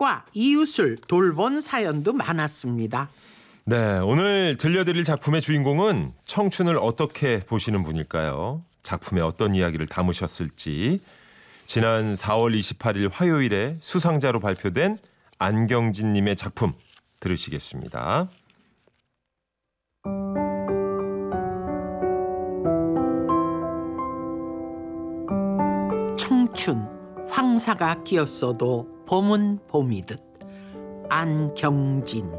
가족과 이웃을 돌본 사연도 많았습니다. 네, 오늘 들려드릴 작품의 주인공은 청춘을 어떻게 보시는 분일까요? 작품에 어떤 이야기를 담으셨을지 지난 4월 28일 화요일에 수상자로 발표된 안경진 님의 작품 들으시겠습니다. 청춘, 황사가 끼었어도 봄은 봄이듯. 안경진.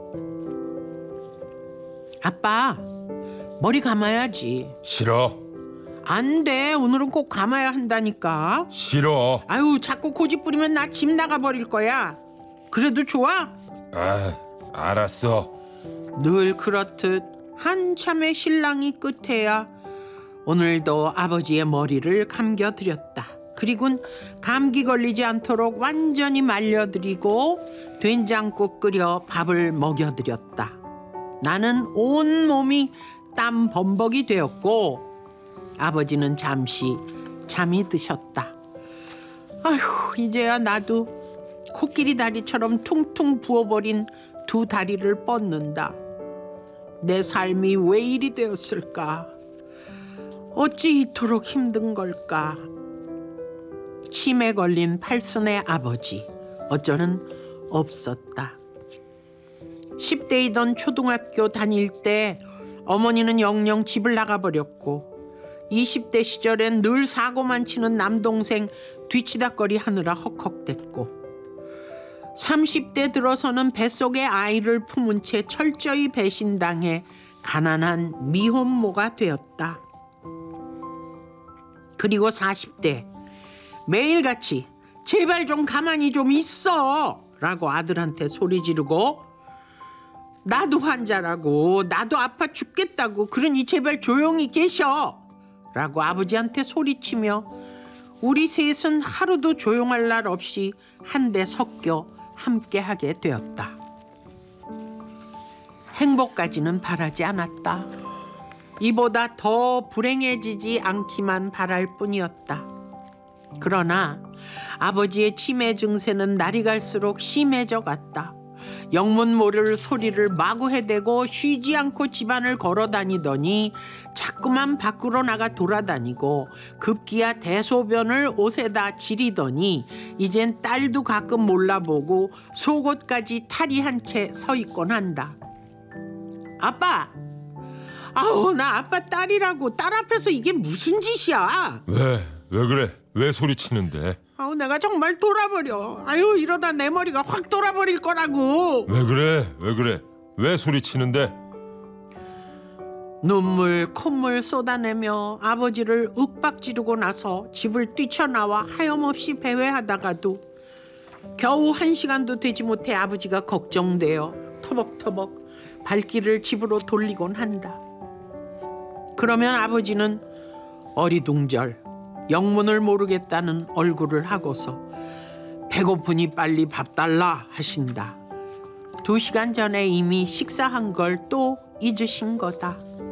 아빠, 머리 감아야지. 싫어. 안 돼, 오늘은 꼭 감아야 한다니까. 싫어. 아유, 자꾸 고집 부리면 나 집 나가버릴 거야. 그래도 좋아? 알았어. 늘 그렇듯 한참의 신랑이 끝에야 오늘도 아버지의 머리를 감겨드렸다. 그리곤 감기 걸리지 않도록 완전히 말려드리고 된장국 끓여 밥을 먹여드렸다. 나는 온몸이 땀 범벅이 되었고 아버지는 잠시 잠이 드셨다. 아휴, 이제야 나도 코끼리 다리처럼 퉁퉁 부어버린 두 다리를 뻗는다. 내 삶이 왜 이리 되었을까? 어찌 이토록 힘든 걸까? 치매 걸린 팔순의 아버지, 어쩌는 없었다. 10대이던 초등학교 다닐 때 어머니는 영영 집을 나가버렸고 20대 시절엔 늘 사고만 치는 남동생 뒤치다꺼리 하느라 헉헉댔고 30대 들어서는 뱃속에 아이를 품은 채 철저히 배신당해 가난한 미혼모가 되었다. 그리고 40대 매일같이 제발 좀 가만히 좀 있어 라고 아들한테 소리 지르고 나도 환자라고 나도 아파 죽겠다고 그러니 제발 조용히 계셔 라고 아버지한테 소리치며 우리 셋은 하루도 조용할 날 없이 한데 섞여 함께하게 되었다. 행복까지는 바라지 않았다. 이보다 더 불행해지지 않기만 바랄 뿐이었다. 그러나 아버지의 치매 증세는 날이 갈수록 심해져 갔다. 영문 모를 소리를 마구 해대고 쉬지 않고 집안을 걸어다니더니 자꾸만 밖으로 나가 돌아다니고 급기야 대소변을 옷에다 지리더니 이젠 딸도 가끔 몰라보고 속옷까지 탈이 한 채 서 있곤 한다. 아빠! 아우, 나 아빠 딸이라고. 딸 앞에서 이게 무슨 짓이야? 왜 그래? 왜 소리치는데? 아우, 내가 정말 돌아버려. 아유, 이러다 내 머리가 확 돌아버릴 거라고. 왜 그래? 왜 소리치는데? 눈물 콧물 쏟아내며 아버지를 윽박지르고 나서 집을 뛰쳐나와 하염없이 배회하다가도 겨우 1시간도 되지 못해 아버지가 걱정되어 터벅터벅 발길을 집으로 돌리곤 한다. 그러면 아버지는 어리둥절 영문을 모르겠다는 얼굴을 하고서 배고프니 빨리 밥 달라 하신다. 2시간 전에 이미 식사한 걸 또 잊으신 거다.